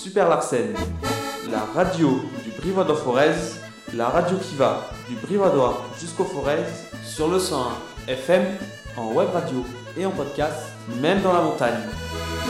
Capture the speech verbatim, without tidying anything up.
Super Larsen, la radio du Brivadois Forez, la radio qui va du Brivadois jusqu'au Forez sur le cent un F M, en web radio et en podcast, même dans la montagne.